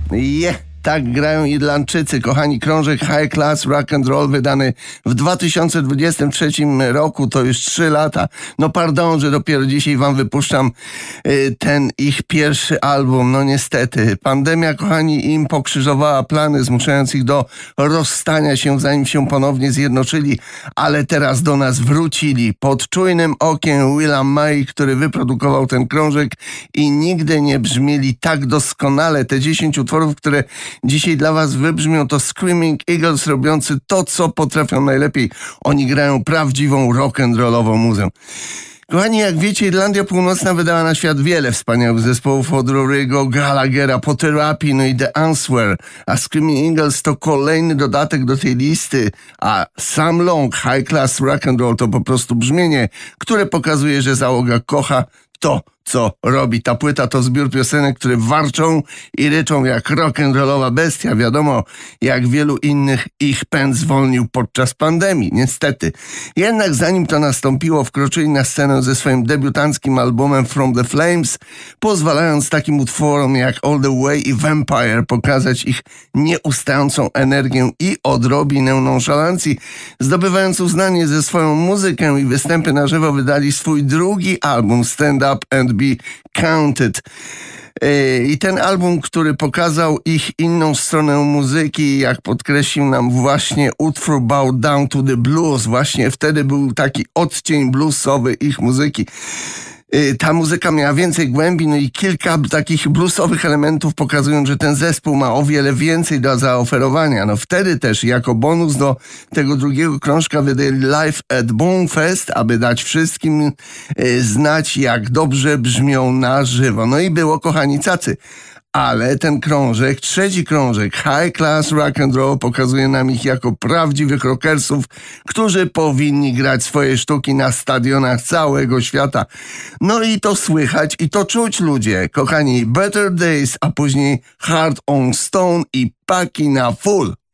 Tak grają Irlandczycy, kochani. Krążek High Class Rock and Roll wydany w 2023 roku, to już 3 lata. No pardon, że dopiero dzisiaj wam wypuszczam ten ich pierwszy album. No niestety, pandemia, kochani, im pokrzyżowała plany, zmuszając ich do rozstania się, zanim się ponownie zjednoczyli, ale teraz do nas wrócili pod czujnym okiem Willa May, który wyprodukował ten krążek i nigdy nie brzmieli tak doskonale. Te 10 utworów, które dzisiaj dla was wybrzmią, to Screaming Eagles robiący to, co potrafią najlepiej. Oni grają prawdziwą rock'n'rollową muzę. Kochani, jak wiecie, Irlandia Północna wydała na świat wiele wspaniałych zespołów, od Rory'ego Gallaghera po Therapy, no i The Answer, a Screaming Eagles to kolejny dodatek do tej listy, a Sam Long High Class Rock'n'Roll to po prostu brzmienie, które pokazuje, że załoga kocha to, co robi. Ta płyta to zbiór piosenek, które warczą i ryczą jak rock'n'rollowa bestia. Wiadomo, jak wielu innych ich pęd zwolnił podczas pandemii, niestety. Jednak zanim to nastąpiło, wkroczyli na scenę ze swoim debiutanckim albumem From the Flames, pozwalając takim utworom jak All the Way i Vampire pokazać ich nieustającą energię i odrobinę nonszalancji. Zdobywając uznanie ze swoją muzykę i występy na żywo, wydali swój drugi album Stand Up and Be Counted. I ten album, który pokazał ich inną stronę muzyki, jak podkreślił nam właśnie utwór Bow Down to the Blues, właśnie wtedy był taki odcień bluesowy ich muzyki. Ta muzyka miała więcej głębi, no i kilka takich bluesowych elementów pokazują, że ten zespół ma o wiele więcej do zaoferowania. No wtedy też jako bonus do tego drugiego krążka wydali Live at Bonefest, aby dać wszystkim znać, jak dobrze brzmią na żywo. No i było, kochani, cacy. Ale ten krążek, trzeci krążek, High Class Rock and Roll, pokazuje nam ich jako prawdziwych rockersów, którzy powinni grać swoje sztuki na stadionach całego świata. No i to słychać i to czuć, ludzie. Kochani, Better Days, a później Heart on Stone i Paki na Full.